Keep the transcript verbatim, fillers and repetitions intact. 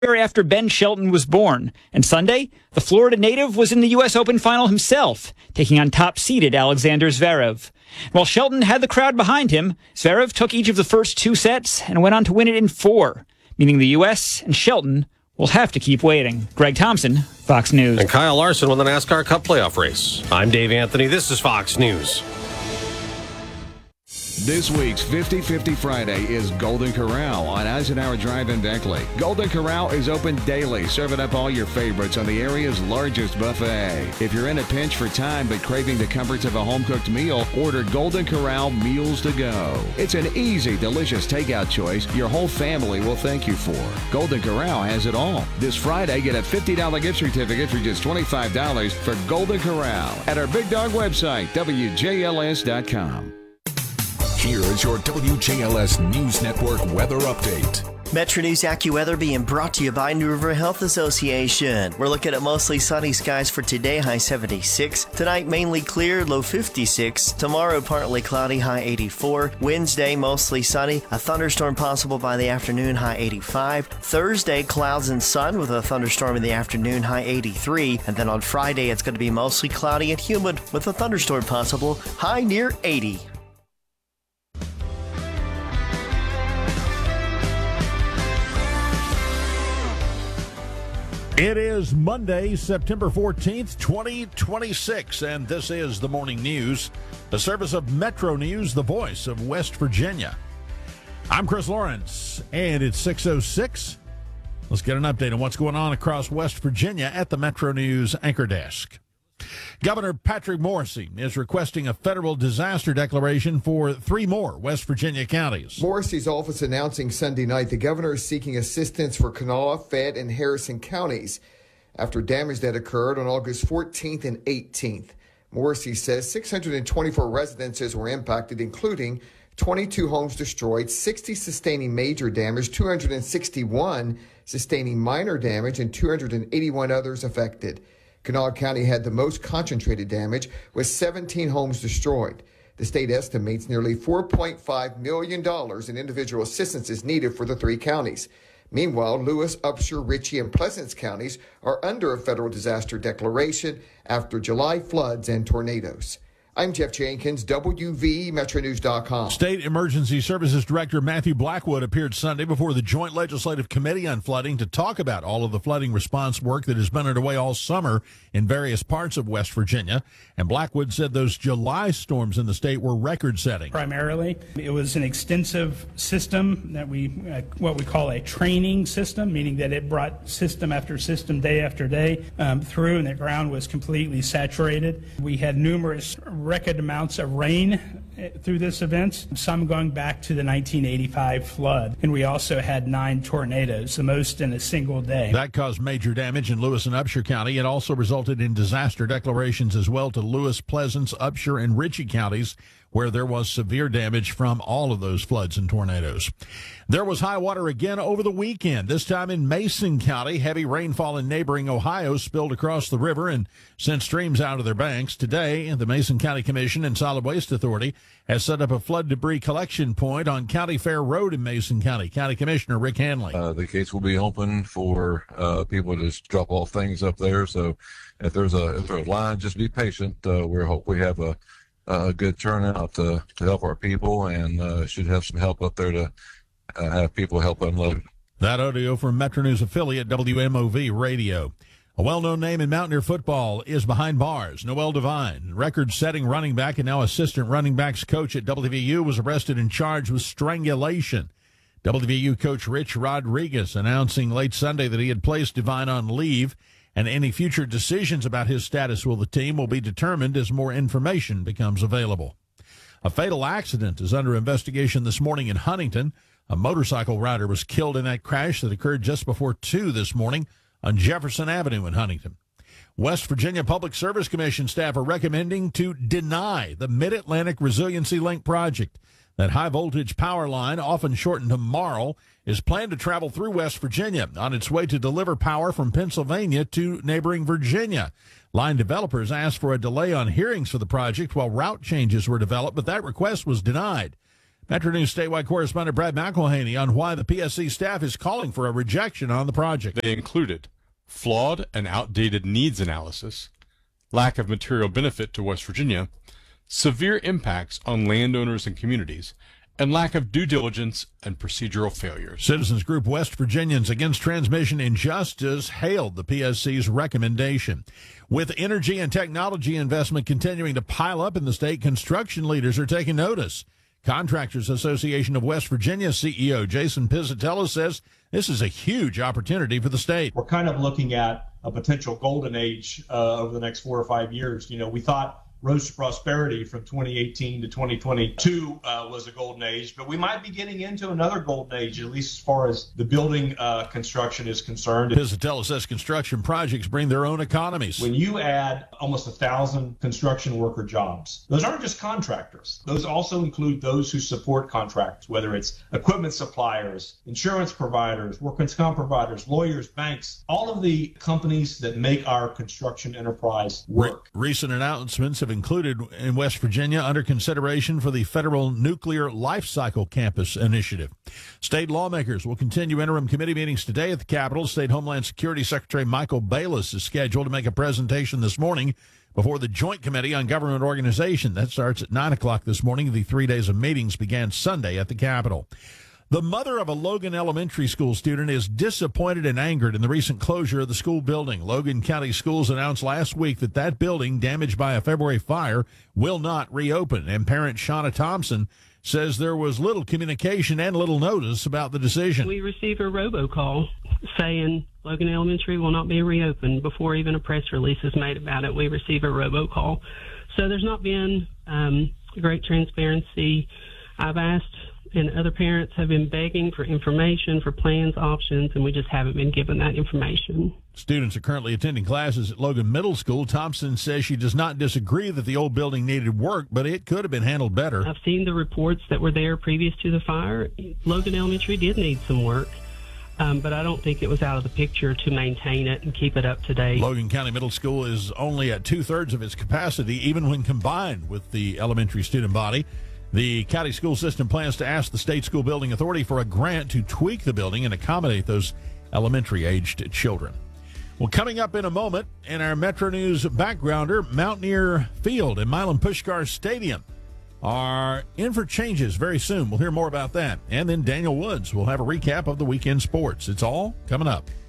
after Ben Shelton was born. And Sunday, the Florida native was in the U S Open final himself, taking on top-seeded Alexander Zverev. While Shelton had the crowd behind him, Zverev took each of the first two sets and went on to win it in four, meaning the U S and Shelton will have to keep waiting. Greg Thompson, Fox News. And Kyle Larson won the NASCAR Cup playoff race. I'm Dave Anthony. This is Fox News. This week's fifty fifty Friday is Golden Corral on Eisenhower Drive in Beckley. Golden Corral is open daily, serving up all your favorites on the area's largest buffet. If you're in a pinch for time but craving the comforts of a home-cooked meal, order Golden Corral Meals to Go. It's an easy, delicious takeout choice your whole family will thank you for. Golden Corral has it all. This Friday, get a fifty dollars gift certificate for just twenty-five dollars for Golden Corral at our Big Dog website, W J L S dot com. Here is your W J L S News Network weather update. Metro News AccuWeather being brought to you by New River Health Association. We're looking at mostly sunny skies for today, high seventy-six. Tonight, mainly clear, low fifty-six. Tomorrow, partly cloudy, high eighty-four. Wednesday, mostly sunny. A thunderstorm possible by the afternoon, high eighty-five. Thursday, clouds and sun with a thunderstorm in the afternoon, high eighty-three. And then on Friday, it's going to be mostly cloudy and humid with a thunderstorm possible, high near eighty. It is Monday, September fourteenth, twenty twenty-six, and this is the Morning News, the service of Metro News, the voice of West Virginia. I'm Chris Lawrence, and it's six oh six. Let's get an update on what's going on across West Virginia at the Metro News anchor desk. Governor Patrick Morrisey is requesting a federal disaster declaration for three more West Virginia counties. Morrisey's office announcing Sunday night the governor is seeking assistance for Kanawha, Fayette, and Harrison counties after damage that occurred on August fourteenth and eighteenth. Morrisey says six hundred twenty-four residences were impacted, including twenty-two homes destroyed, sixty sustaining major damage, two hundred sixty-one sustaining minor damage, and two hundred eighty-one others affected. Kanawha County had the most concentrated damage, with seventeen homes destroyed. The state estimates nearly four point five million dollars in individual assistance is needed for the three counties. Meanwhile, Lewis, Upshur, Ritchie, and Pleasants counties are under a federal disaster declaration after July floods and tornadoes. I'm Jeff Jenkins, W V Metro News dot com. State Emergency Services Director Matthew Blackwood appeared Sunday before the Joint Legislative Committee on Flooding to talk about all of the flooding response work that has been underway all summer in various parts of West Virginia. And Blackwood said those July storms in the state were record-setting. Primarily, it was an extensive system that we, uh, what we call a training system, meaning that it brought system after system, day after day um, through, and the ground was completely saturated. We had numerous record amounts of rain through this event, some going back to the nineteen eighty-five flood. And we also had nine tornadoes, the most in a single day. That caused major damage in Lewis and Upshur County. It also resulted in disaster declarations as well to Lewis, Pleasants, Upshur, and Ritchie counties, where there was severe damage from all of those floods and tornadoes. There was high water again over the weekend, this time in Mason County. Heavy rainfall in neighboring Ohio spilled across the river and sent streams out of their banks. Today, the Mason County Commission and Solid Waste Authority has set up a flood debris collection point on County Fair Road in Mason County. County Commissioner Rick Hanley. Uh, the gates will be open for uh, people to just drop off things up there. So if there's a, if there's a line, just be patient. Uh, we hope we have a a good turnout to, to help our people, and uh, should have some help up there to uh, have people help unload. That audio from Metro News affiliate W M O V Radio. A well-known name in Mountaineer football is behind bars. Noel Devine, record-setting running back and now assistant running backs coach at W V U, was arrested and charged with strangulation. W V U coach Rich Rodriguez announcing late Sunday that he had placed Devine on leave, and any future decisions about his status with the team will be determined as more information becomes available. A fatal accident is under investigation this morning in Huntington. A motorcycle rider was killed in that crash that occurred just before two this morning on Jefferson Avenue in Huntington. West Virginia Public Service Commission staff are recommending to deny the Mid-Atlantic Resiliency Link project. That high-voltage power line, often shortened to MARL, is planned to travel through West Virginia on its way to deliver power from Pennsylvania to neighboring Virginia. Line developers asked for a delay on hearings for the project while route changes were developed, but that request was denied. Metro News statewide correspondent Brad McElhaney on why the P S C staff is calling for a rejection on the project. They included flawed and outdated needs analysis, lack of material benefit to West Virginia, severe impacts on landowners and communities, and lack of due diligence and procedural failures. Citizens Group West Virginians Against Transmission Injustice hailed the P S C's recommendation. With energy and technology investment continuing to pile up in the state, construction leaders are taking notice. Contractors Association of West Virginia C E O Jason Pizzatello says this is a huge opportunity for the state. We're kind of looking at a potential golden age uh, over the next four or five years. You know, we thought Road to Prosperity from twenty eighteen to twenty twenty-two uh, was a golden age, but we might be getting into another golden age, at least as far as the building uh, construction is concerned. Pizzatello says construction projects bring their own economies. When you add almost a thousand construction worker jobs, those aren't just contractors. Those also include those who support contractors, whether it's equipment suppliers, insurance providers, workers' comp providers, lawyers, banks, all of the companies that make our construction enterprise work. Re- recent announcements have included in West Virginia under consideration for the Federal Nuclear Life Cycle Campus Initiative. State lawmakers will continue interim committee meetings today at the Capitol. State Homeland Security Secretary Michael Bayless is scheduled to make a presentation this morning before the Joint Committee on Government Organization. That starts at nine o'clock this morning. The three days of meetings began Sunday at the Capitol. The mother of a Logan Elementary School student is disappointed and angered in the recent closure of the school building. Logan County Schools announced last week that that building, damaged by a February fire, will not reopen. And parent Shauna Thompson says there was little communication and little notice about the decision. We received a robocall saying Logan Elementary will not be reopened before even a press release is made about it. We received a robocall. So there's not been um, great transparency. I've asked, and other parents have been begging for information, for plans, options, and we just haven't been given that information. Students are currently attending classes at Logan Middle School. Thompson says she does not disagree that the old building needed work, but it could have been handled better. I've seen the reports that were there previous to the fire. Logan Elementary did need some work, um, but I don't think it was out of the picture to maintain it and keep it up to date. Logan County Middle School is only at two-thirds of its capacity, even when combined with the elementary student body. The county school system plans to ask the State School Building Authority for a grant to tweak the building and accommodate those elementary-aged children. Well, coming up in a moment, in our Metro News backgrounder, Mountaineer Field and Milan Puskar Stadium are in for changes very soon. We'll hear more about that. And then Daniel Woods will have a recap of the weekend sports. It's all coming up.